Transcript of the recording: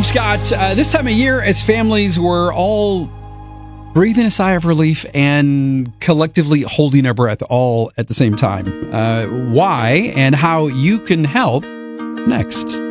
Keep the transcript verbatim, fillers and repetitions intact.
Scott. Uh, this time of year, as families, we're all breathing a sigh of relief and collectively holding our breath all at the same time. Uh, why and how you can help next.